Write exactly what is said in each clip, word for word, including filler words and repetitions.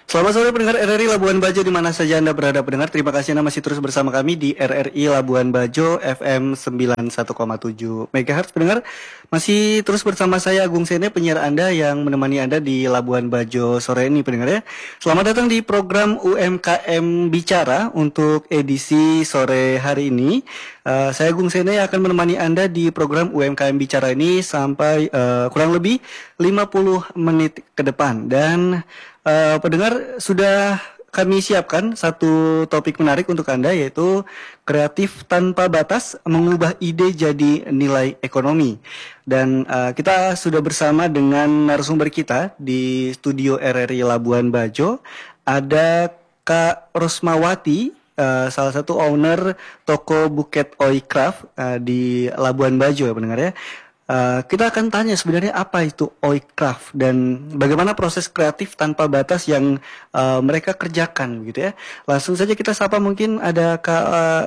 Selamat sore pendengar R R I Labuan Bajo di mana saja Anda berada pendengar. Terima kasih Anda masih terus bersama kami di R R I Labuan Bajo F M sembilan puluh satu koma tujuh MHz pendengar. Masih terus bersama saya Agung Sene, penyiar Anda yang menemani Anda di Labuan Bajo sore ini pendengar ya. Selamat datang di program U M K M Bicara untuk edisi sore hari ini. Uh, saya Agung Sene akan menemani Anda di program U M K M Bicara ini sampai uh, kurang lebih lima puluh menit ke depan. Dan Uh, pendengar, sudah kami siapkan satu topik menarik untuk Anda, yaitu kreatif tanpa batas mengubah ide jadi nilai ekonomi. Dan uh, kita sudah bersama dengan narasumber kita di studio R R I Labuan Bajo. Ada Kak Rosmawati, uh, salah satu owner toko Buket Oi Craft uh, di Labuan Bajo ya pendengar ya. Uh, kita akan tanya sebenarnya apa itu Oi Craft dan bagaimana proses kreatif tanpa batas yang uh, mereka kerjakan gitu ya. Langsung saja kita sapa, mungkin ada Kak uh,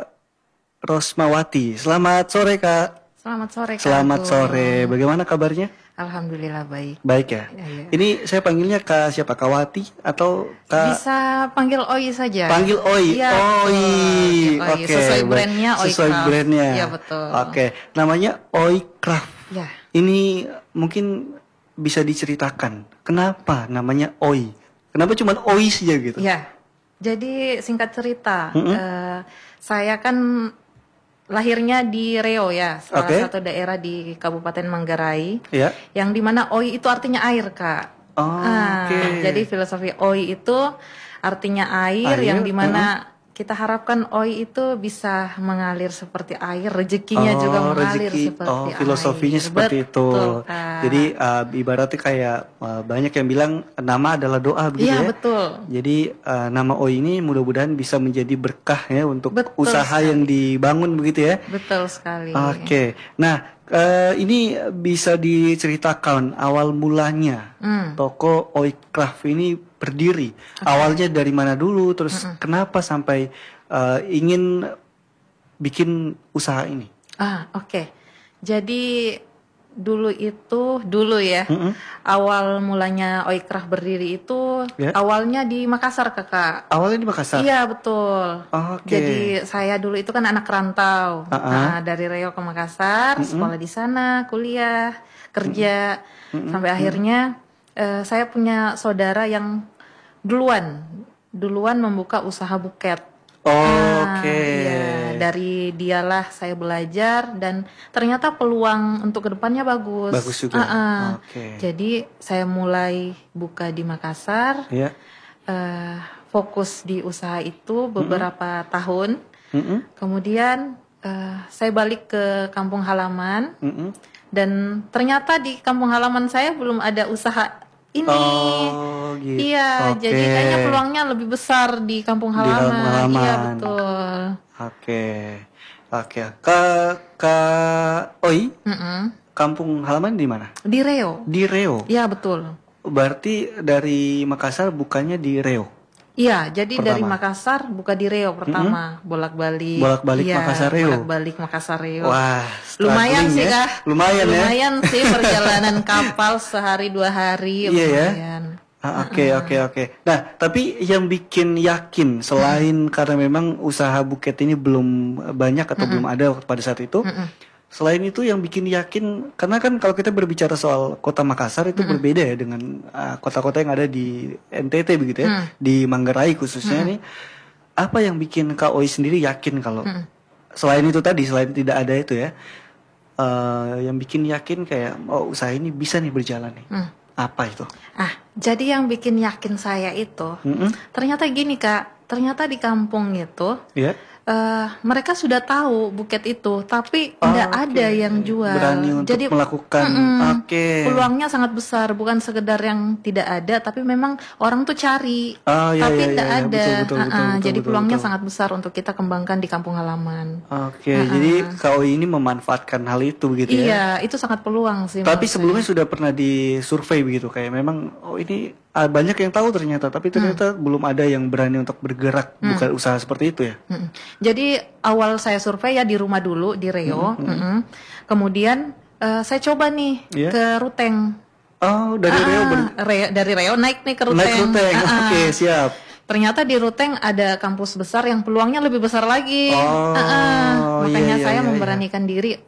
Rosmawati. Selamat sore Kak. Selamat sore Kak. Selamat sore. Bagaimana kabarnya? Alhamdulillah baik. Baik ya. Ya, ya. Ini saya panggilnya Kak siapa? Kak Wati atau Kak? Bisa panggil Oi saja. Panggil Oi. Ya, Oi. Oi. Oke. Sesuai brandnya Oi Sesuai Craft. brandnya. Iya betul. Oke. Namanya Oi Craft. Ya. Ini mungkin bisa diceritakan kenapa namanya Oi? Kenapa cuma Oi saja gitu? Ya. Jadi singkat cerita, Mm-hmm. uh, saya kan lahirnya di Riau ya, salah Okay. satu daerah di Kabupaten Manggarai, Ya. yang dimana Oi itu artinya air Kak. Oh, Ah, oke. Jadi filosofi Oi itu artinya air, Air, yang dimana mm-hmm. kita harapkan Oi itu bisa mengalir seperti air, rezekinya juga mengalir rezeki. seperti Oh, air. filosofinya seperti Betul, itu. Kak. Jadi uh, ibaratnya kayak uh, banyak yang bilang nama adalah doa begitu Iya, ya. betul. Jadi uh, nama Oi ini mudah-mudahan bisa menjadi berkah ya untuk Betul usaha sekali. yang dibangun begitu ya. Betul sekali. Oke. Nah, uh, ini bisa diceritakan awal mulanya Hmm. toko Oi Craft ini berdiri. Okay. Awalnya dari mana dulu, terus Mm-mm. kenapa sampai uh, ingin bikin usaha ini? Ah, oke. Jadi dulu itu dulu ya. Mm-mm. Awal mulanya Oi Craft berdiri itu Ya. awalnya di Makassar, Kakak. Awalnya di Makassar? Iya, betul. Oh, oke. Jadi saya dulu itu kan anak rantau. Uh-uh. Nah, dari Riau ke Makassar, Mm-mm. sekolah di sana, kuliah, kerja, Mm-mm. sampai akhirnya eh, saya punya saudara yang duluan duluan membuka usaha buket. Oh, Nah, oke. iya, dari dialah saya belajar dan ternyata peluang untuk kedepannya bagus. Bagus juga. Uh-uh. Oke. Jadi saya mulai buka di Makassar, Ya. eh, fokus di usaha itu beberapa tahun. Mm-mm. Kemudian eh, saya balik ke kampung halaman Mm-mm. dan ternyata di kampung halaman saya belum ada usaha ini. Oh, gitu. Iya, Oke. jadi kayaknya peluangnya lebih besar di kampung Di halaman. kampung halaman. Iya, betul. Oke. Oke. Kak Kak Oi, Mm-mm. kampung halaman di mana? Di Riau. Di Riau. Iya, betul. Berarti dari Makassar bukannya di Riau? Iya, jadi Pertama. dari Makassar buka di Riau pertama, bolak-balik. Bolak-balik Iya, Makassar Riau. Bolak-balik Makassar Riau. Wah, Lumayan struggling sih, ya. Kak. Lumayan, ya. Lumayan sih perjalanan kapal sehari dua hari. Iya ya. lumayan. Ah, Oke oke oke. Nah, tapi yang bikin yakin selain karena memang usaha buket ini belum banyak atau belum ada pada saat itu. Mm-mm. Selain itu yang bikin yakin, karena kan kalau kita berbicara soal kota Makassar itu berbeda ya dengan uh, kota-kota yang ada di N T T begitu ya, Mm. di Manggarai khususnya nih. Apa yang bikin Kak Oi sendiri yakin kalau Mm. selain itu tadi, selain tidak ada itu ya, uh, yang bikin yakin kayak oh usaha ini bisa nih berjalan nih. Mm. Apa itu? Ah, jadi yang bikin yakin saya itu, Mm-mm. ternyata gini Kak, ternyata di kampung itu Ya. eh, mereka sudah tahu buket itu, tapi Oh, nggak oke. ada yang jual. Berani untuk Jadi melakukan. mm-mm, Oke. peluangnya sangat besar, bukan sekedar yang tidak ada, tapi memang orang tuh cari, Oh, iya, tapi iya, tidak iya, iya. ada. Betul, betul, Ah, betul, ah, betul, jadi betul, peluangnya betul. sangat besar untuk kita kembangkan di kampung halaman. Oke, jadi K O I ini memanfaatkan hal itu begitu ya. Iya, itu sangat peluang sih. Tapi menurut sebelumnya sudah pernah disurvei begitu kayak memang oh ini ah, banyak yang tahu ternyata, tapi ternyata belum ada yang berani untuk bergerak buka usaha seperti itu ya. Mm-mm. Jadi awal saya survei ya di rumah dulu di Riau, mm-mm. kemudian eh, saya coba nih Iya. ke Ruteng. Oh, dari Ah, Riau ber- Riau- dari Riau naik nih ke Ruteng. naik Ruteng. Ah, ah. Oke, siap. Ternyata di Ruteng ada kampus besar yang peluangnya lebih besar lagi. Oh, Ah, ah. iya, Makanya iya, saya iya, memberanikan diri